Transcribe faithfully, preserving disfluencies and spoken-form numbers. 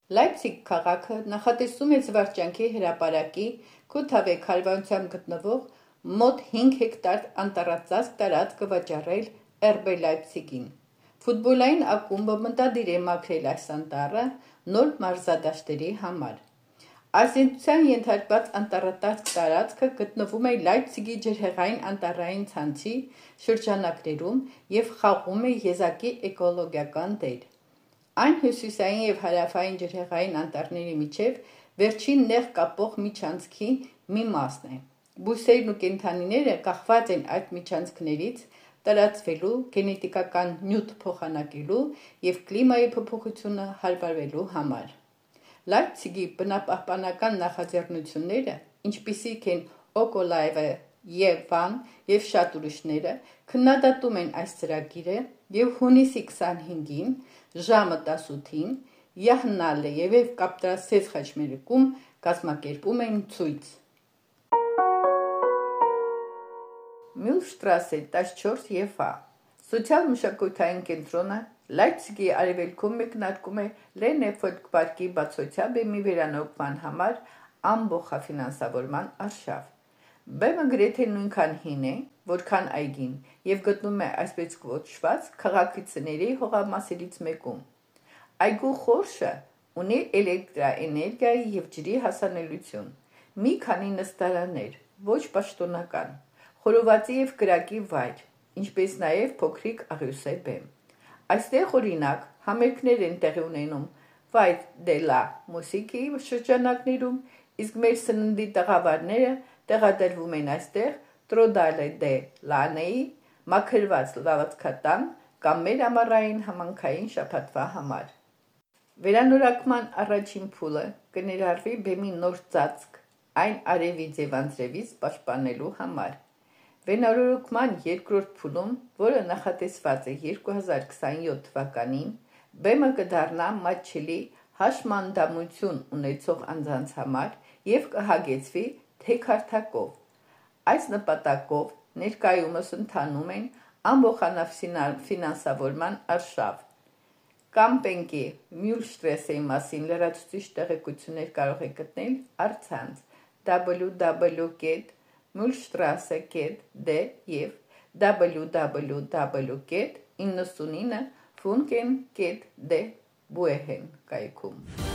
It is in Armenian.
Լայպցիգ քաղաքը նախատեսում է զվարճանքի հրապարակի Քութավեկ հարևանությամբ գտնվող մոտ հինգ հեկտար անտառածածկ տարածքը վաճառել Էր Բի Լայպցիգին։ Ֆուտբոլային ակումբը մտադիր է մաքրել այս անտառը նոր մարզադաշտերի համար։ Ազդեցության ենթարկված անտառածածկ տարածքը գտնվում է Լայպցիգի ջրհեղային անտառային ցանցի շրջանակներում և խաղում է եզակի էկոլոգիական դեր։ Այն հյուսիսային և հարավային ջրհեղային անտառների միջև վերջին նեղ կապող միջանցքի մի մասն է։ Բույսերն ու կենդանիները կախված են այդ միջանցքներից տարածվելու, գենետիկական նյութ փոխանակելու և կլիմայի փոփոխությունը հարմարվելու համար։ Լայպցիգի բնապահպանական նախաձեռնությունները, ինչպիսիք են Օկոլայվը, Եվան և շատ ուրիշները, քննադատում են այս ծրագիրը և հունիսի քսանհինգին ժամը տասութին Յահնալե և Կապտրասես խաչմերուկում կազմակերպում են ցույց։ Միլշտրասե տասնչորս Եվա սոցիալ-մշակութային կենտրոնը Լայպցիգի արևելքում մեկնարկում է Լենե Ֆոլկպարկի բացօթյա բեմի վերանորոգման համար ամբոխաֆինանսավորման արշավ։ Բեմը գրեթե նույնքան հին է, որքան այգին և գտնվում է այսպես կոչված քաղաքացիների հողամասերից մեկում։ Այգու խորշը ունի էլեկտրաէներգիայի և ջրի հասանելիություն, մի քանի նստարաններ, ոչ պաշտոնական, խորովածի և կրակի վայր, ինչպես նաև փոքրիկ աղյուսե բեմ։ Այստեղ, օրինակ, համերգներ են տեղի ունենում Վայր դե լա Մուսիկի շրջանակներում, իսկ մեր սննդի տաղավարները տեղադրվում են այստեղ Տրոդալե դե Լանեի մաքրված լվացքատան կամ մեր ամառային համայնքային շաբաթվա համար։ Վերանորոգման առաջին փուլը կներառվի բեմի նոր ծածկ այն արևի ձևանձրևից պաշտպանելու համար։ Վերանորոգման երկրորդ փուլում, որը նախատեսված է երկու հազար քսանյոթ թվականին, բեմը կդառնա մատչելի հաշմանդամություն ունեցող անձանց համար և կհագեցվի թեքարդակով։ Այս նպատակով ներկայումս ընթանում են ամբոխաֆինանսավորման արշավ։ Կամպենկի Մյուլշտրասեի մասին լրացուցիչ տեղեկություններ կարող եք գտնել առցանց դաբլյու դաբլյու դաբլյու կետ մյուլշտրասե կետ դե և դաբլյու դաբլյու դաբլյու կետ իննսունինը ֆունկեն կետ դե բուեհեն կայքում։